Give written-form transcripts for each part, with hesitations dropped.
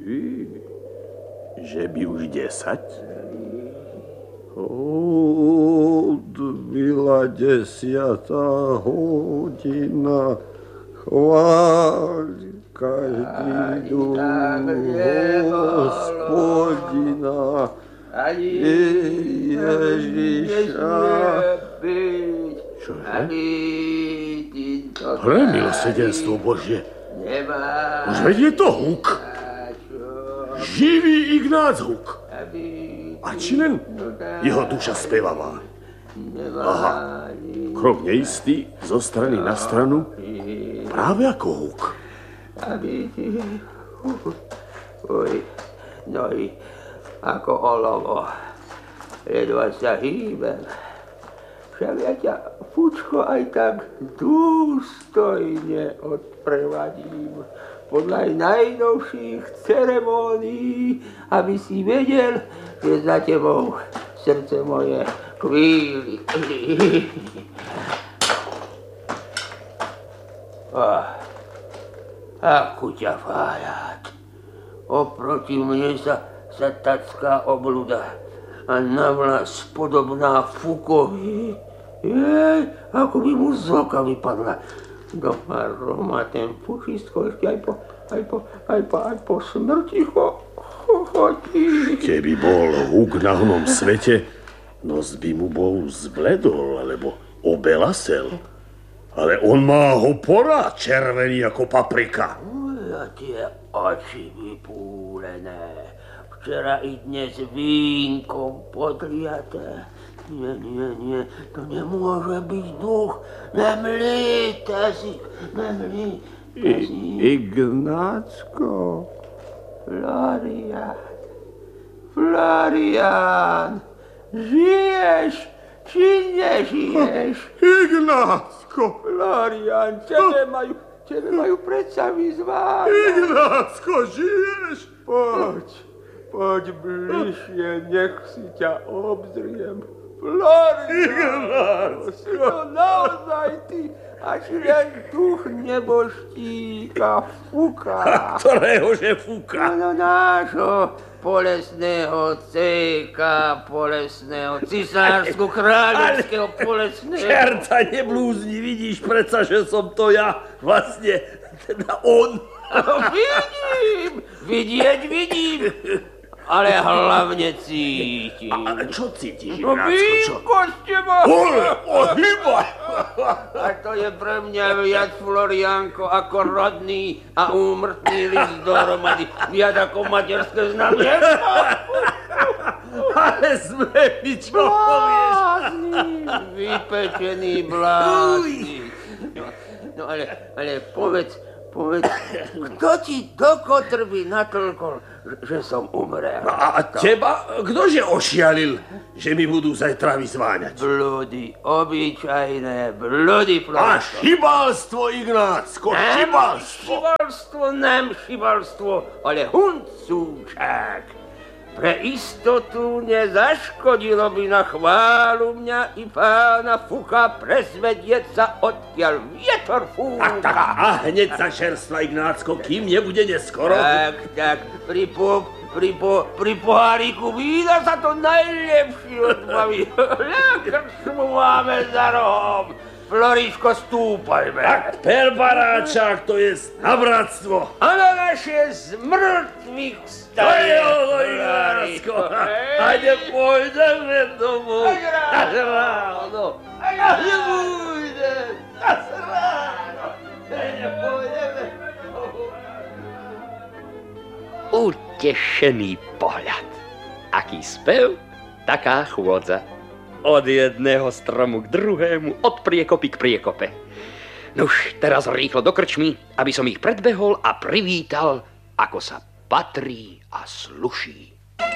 Že by už 10? Odbila 10. hodina. Chváľ každý duch Hospodina. Ježiša. Čože? Premilosrdenstvo Božie. Už veď je to Huk. Živý Ignác Huk. A či len jeho duša spevavá. Aha, krok neistý, zo strany na stranu, práve ako Huk. No i ako olovo, ledva sa hýbem. Však ja ťa, Fučko, aj tak dôstojne odprevadím podľa najnovších ceremónií, aby si vedel, že za tebou srdce moje kvíli. Ako ťa fájať. Oproti mne sa tacká obluda a navlas podobná Fukovi. Jej, ako by mu z oka vypadla. Doma Roma ten Fučistko ešte aj po smrti chodí. Keby bol Huk na hnom svete, nos by mu bol zbledol, alebo obelasel. Ale on má ho porá červený ako paprika. A tie oči vypúlené. Včera i dnes vínkom podliaté. Nie, to nemôže byť duch. Nemlíte si. Ignácko. Florian, žiješ či nežiješ? Ignácko. Florian, tebe majú predsa vyzváť. Ignácko, žiješ? Poď bližšie, nech si ťa obzriem. Florian, si to naozaj ty, až len duch neboštíka Fuka. Ktoréhože Fuka? No nášho polesného céka, polesného cisársko-kráľovského polesného. Čerta neblúzni, vidíš predsa, že som to ja, vlastne, teda on. Vidím, ale hlavne cítim. A čo cítiš, No vínko z teba. Ohyba! A to je pre mňa viac, Florianko, ako rodný a úmrtný list dohromady. Viac ako materské znamienko. Ale sme mi, čo povieš? Vypečený blázni. No ale povedz, kto ti do kotrby natolkol, že som umrel? A teba kdože ošialil, že mi budú zajtra vyzváňať? Blúdy, obyčajné blúdy, A Florianko. šibalstvo, Ignácko, šibalstvo. Šibalstvo, ale huncúčák. Pre istotu nezaškodilo by na chválu mňa i pána Fuka presvedieť sa, odkiaľ vietor fúka. A hneď sa čerstva, Ignácko, kým nebude neskoro. Tak, pri poháriku vína sa to najlepšie odbaví. Krčmu máme za rohom. Floričko, stúpajme. Tak per baráčák, to je na bratstvo. A na naše zmrtvých To je stane. ono, Ignácko. Ajde, pôjdeme domov. Až ráno. Utešený pohľad. Aký spev, taká chôdza. Od jedného stromu k druhému, od priekopy k priekope. Nuž, teraz rýchlo do krčmy, aby som ich predbehol a privítal, ako sa patrí a sluší.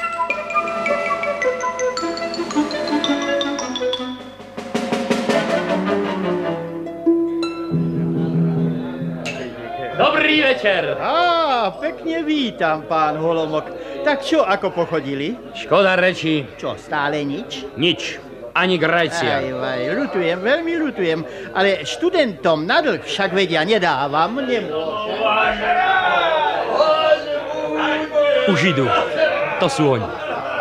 Dobrý večer. Pekne vítam, pán Holomok. Tak čo, ako pochodili? Škoda reči. Čo, stále nič? Nič. Ani Grécia. Ľutujem, veľmi ľutujem. Ale študentom na dlh však vedia nedávam, nemôžem. Už idú. To sú oni.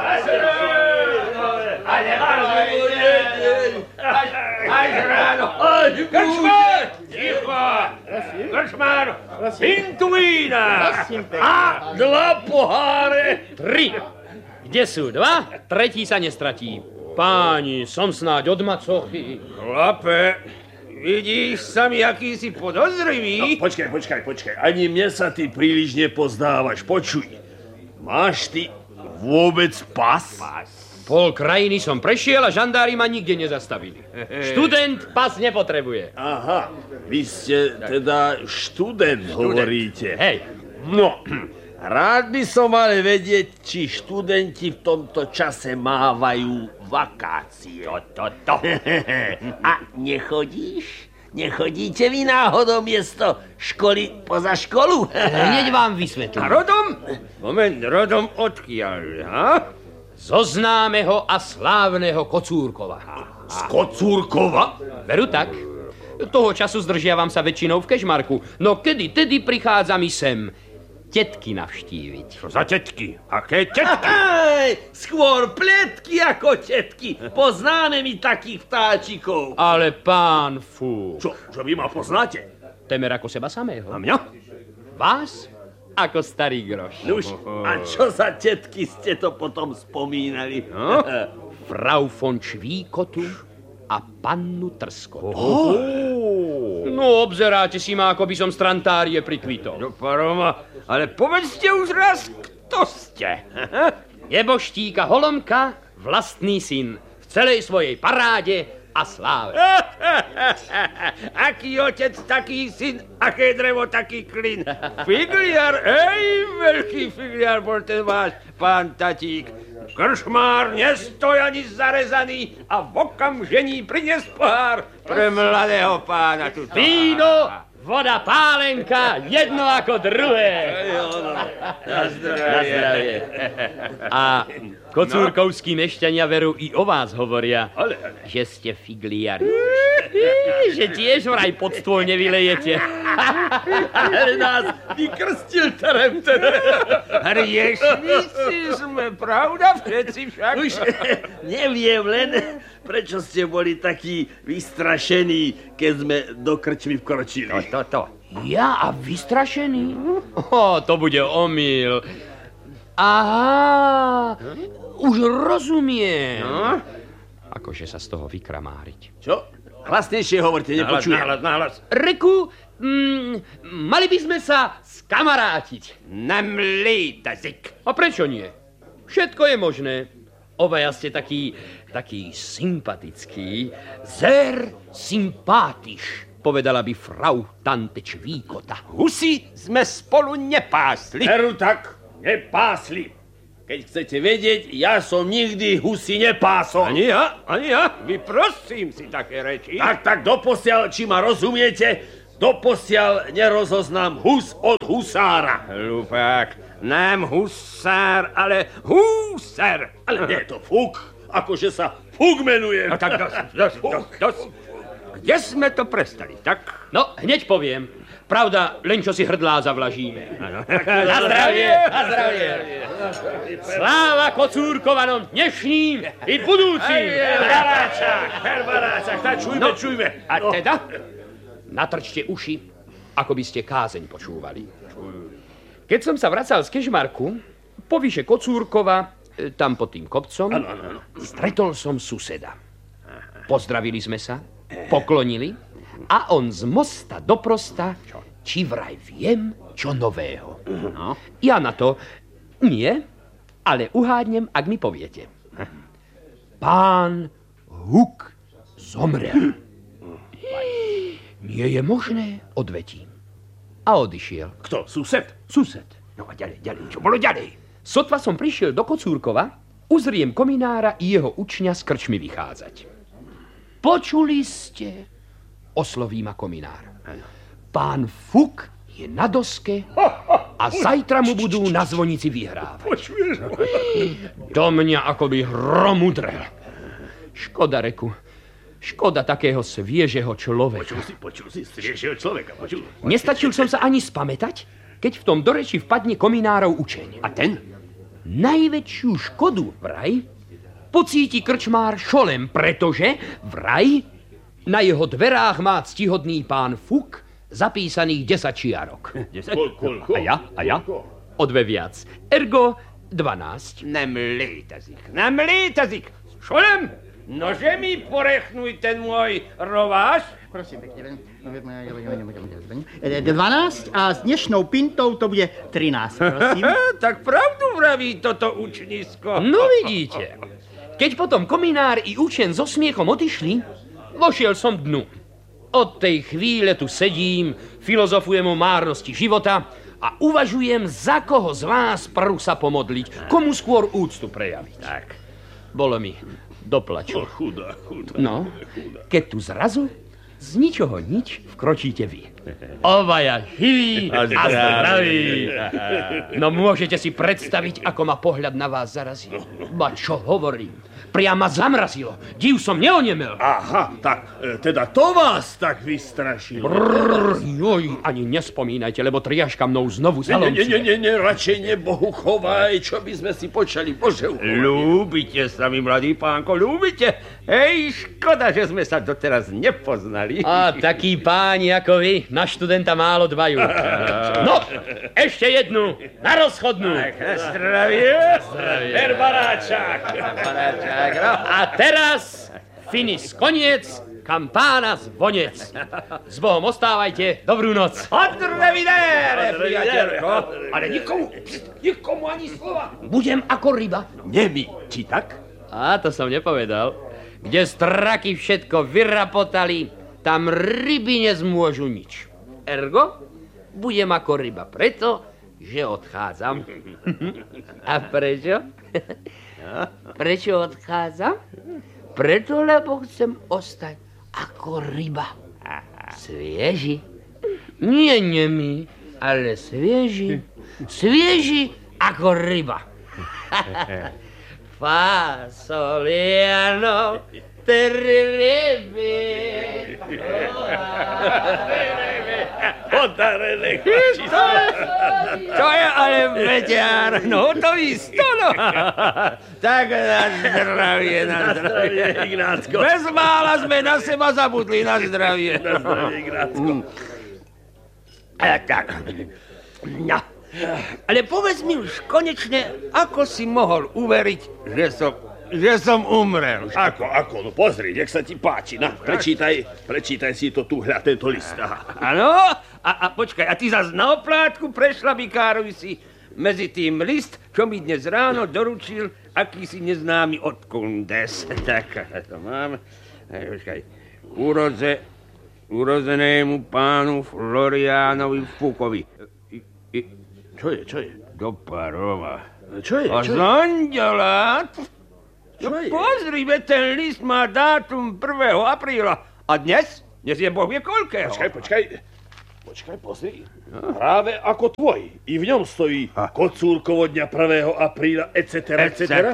Krčmár! Ticho! Krčmár! Pintu vína! A 2 poháre! 3. Kde sú 2? Tretí sa nestratí. Páni, som snáď od macochy. Chlape, vidíš sa mi, aký si podozrivý? No, počkaj. Ani mne sa ty príliš nepozdávaš. Počuj, máš ty vôbec pas? Pol krajiny som prešiel a žandári ma nikde nezastavili. Študent pas nepotrebuje. Aha, vy ste teda študent, hovoríte. Hej. No, rád by som ale vedieť, či študenti v tomto čase mávajú vakácie. To. A nechodíš? Nechodíte vy náhodou miesto školy poza školu? Hneď vám vysvetlím. A rodom? Moment, rodom odkiaľ, ha? Zo známeho a slávneho Kocúrkova. Z Kocúrkova? Veru tak. Toho času zdržiavam sa väčšinou v Kežmarku. No kedy tedy prichádza mi sem tetky navštíviť. Čo za tetky? Aké tetky? Aj, skôr pletky ako tetky. Poznáme mi takých vtáčikov. Ale pán fú. Čo vy ma poznáte? Temer ako seba samého. A mňa? Vás ako starý groš. Nuž, a čo za tetky ste to potom spomínali? No? Frau von Čvíkotu a pannu Trskotu. No, obzeráte si ma, ako by som z Trantárie prikvitol. No, paroma, ale povedzte už raz, kto ste? Jeboštíka Holomka, vlastný syn, v celej svojej paráde a sláve. Aký otec, taký syn, aké drevo, taký klin. Figliar, veľký figliar bol ten váš pán tatík. Krčmár nestoj ani zarezaný a v okamžení prinies pohár pre mladého pána. Víno, voda, pálenka, jedno ako druhé. Na zdravie. A kocúrkovskí mešťania veru i o vás hovoria, že ste figliari. Že tiež vraj pod stôl nevylejete. Ale nás vykrstil terem. Hriešnici sme, pravda? Všetci však. Už neviem len, prečo ste boli takí vystrašení, keď sme do krčmy vkročili. To. Ja a vystrašený? To bude omyl. Aha, už rozumiem. No? Akože sa z toho vykramáriť. Čo? Hlasnejšie hovorte, nepočujem. Nahlas. Reku, mali by sme sa skamarátiť. Namlítazik. A prečo nie? Všetko je možné. Obaja ste taký sympatický. Sehr sympátisch, povedala by frau tante Čvíkota. Husy sme spolu nepásli. Veru tak, nepásli. Keď chcete vedieť, ja som nikdy husy nepásol. Ani ja. Vyprosím si také reči. Tak, doposiaľ, či ma rozumiete, doposiaľ nerozoznám hus od husára. Hlupák, nám husár, ale húser. Ale nie je to fuk, akože sa fuk menujem. No tak dosť. Kde sme to prestali, tak? No, hneď poviem. Pravda, len čo si hrdlá zavlažíme. Na zdravie. Sláva Kocúrkovanom dnešným i budúcim. Herbaráčak, tak čujme. A teda? Natrčte uši, ako by ste kázeň počúvali. Keď som sa vracal z Kežmarku, po výše Kocúrkova, tam pod tým kopcom, stretol som suseda. Pozdravili sme sa, poklonili a on z mosta do prosta, či vraj viem, čo nového. Ja na to, nie, ale uhádnem, ak mi poviete. Pán Huk zomrel. Nie je možné, odvetím. A odišiel. Kto? Sused? Sused. No a ďalej, čo bolo ďalej? Sotva som prišiel do Kocúrkova, uzriem kominára i jeho učňa z krčmy vychádzať. Počuli ste? Osloví ma kominár. Pán Fuk je na doske a zajtra mu budú na zvonici vyhrávať. Do mňa akoby hrom udrel. Škoda, reku. Škoda takého sviežeho človeka. Počul si sviežeho človeka, počul. Nestačil som sa ani spamätať, keď v tom do reči vpadne kominárov učeň. A ten? najväčšiu škodu vraj pocíti krčmár Šolem, pretože vraj na jeho dverách má ctihodný pán Fuk zapísaných 10 čiarok. 10? A ja? O 2 viac. Ergo 12. Namlítazik. Šolem, nože mi porechnuj ten môj rováš. Prosím pekne. 12 a s dnešnou pintou to bude 13, prosím. Tak pravdu vraví toto učnisko. No vidíte. Keď potom kominár i učen so smiechom odišli, vošiel som dnu. Od tej chvíle tu sedím, filozofujem o márnosti života a uvažujem, za koho z vás prv sa pomodliť, komu skôr úctu prejaviť. Tak. Bolo mi do plaču. Chudá. No, keď tu zrazu z ničoho nič vkročíte vy. Obaja živí a zdraví. No môžete si predstaviť, ako ma pohľad na vás zarazil. Ba čo hovorím? Priama zamrazilo. Div som neonemel. Aha, tak teda to vás tak vystrašilo. Joj, ani nespomínajte, lebo triaška mnou znovu zalomčuje. Nie, radšej nebohu chovaj, čo by sme si počali, Bože. Ľúbite sa mi, mladý pánko, ľúbite? Hej, škoda, že sme sa doteraz nepoznali. A takí páni ako vy na študenta málo dbajú. No, ešte jednu, na rozchodnú. Na zdravie. Per baráčák. A teraz finis koniec, kampána zvonec. S Bohom ostávajte, dobrú noc. Odrevidére, priateľko. Ale nikomu ani slova. Budem ako ryba. Nemi, či tak? A to som nepovedal. Kde straky všetko vyrapotali, tam ryby nezmôžu nič. Ergo, budem ako ryba preto, že odchádzam. A prečo? Prečo odchádzam? Preto, lebo chcem ostať ako ryba. Svieži. Nie nemý, ale svieži. Svieži ako ryba. Fasoliano, terribile. Podarené To je ale veďar, no to isto, no. Tak na zdravie, Ignácko. Bez mála sme na seba zabudli, na zdravie. Na zdravie, Ignácko. Tak. No. Ale povedz mi už konečne, ako si mohol uveriť, že som umrel. Ako? No pozri, nech sa ti páči. Na, prečítaj si to tu, hľa, tento list. Áno, a počkaj, a ty zas na oplátku prešlabikáruj si medzi tým list, čo mi dnes ráno doručil akýsi neznámy odkundes. Tak, to mám. Počkaj, urozenému pánu Floriánovi Fukovi. Čo je? Do Parova. Čo je? A zandelát? Čo je? Pozri, veď ten list má dátum 1. apríla. A dnes? Dnes je Boh vie koľkého. Počkaj, pozri. Práve ako tvoj. I v ňom stojí Kocúrkovo dňa 1. apríla, etc.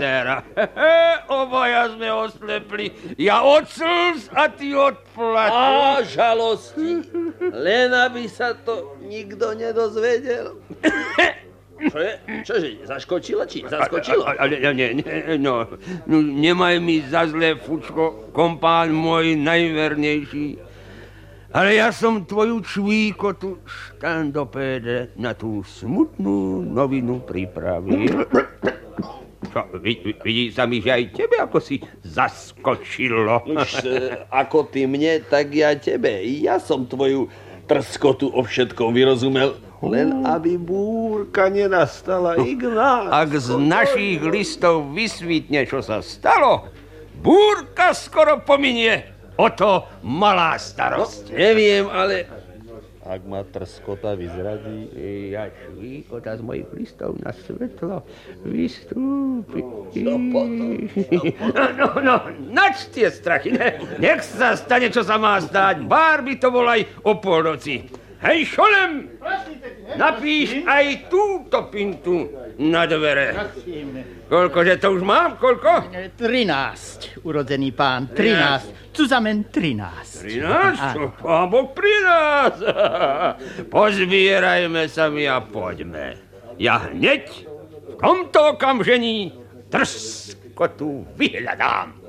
Obaja sme oslepli. Ja od slz a ty od plaču. A žalosti. Len aby sa to nikto nedozvedel. Čo je? Čože? Zaskočilo? Ale nie, no, nemaj mi za zlé, Fučko, kompán môj najvernejší. Ale ja som tvoju čvíkotu štandopéde na tú smutnú novinu pripravil. Čo, vidí sa mi, že aj tebe ako si zaskočilo. Už ako ty mne, tak ja tebe. Ja som tvoju trskotu o všetkom vyrozumel. Len aby búrka nenastala, Ignác. Ak z našich listov vysvítne, čo sa stalo, búrka skoro pominie. O to malá starosť. Neviem, ale ak ma trskota vyzradí... Ja čvíkota z mojich listov na svetlo vystúpi. No potom. No, nač tie strachy, ne? Nech sa stane, čo sa má stáť. Bár by to bol aj o polnoci. Hej, Šolem, napíš aj túto pintu na dvere. Koľkože to už mám, koľko? 13, urodzený pán, 13. Zusammen 13. 13? Pán Boh pri nás. Pozbierajme sa mi a poďme. Ja hneď V tomto okamžení trskotu vyhľadám.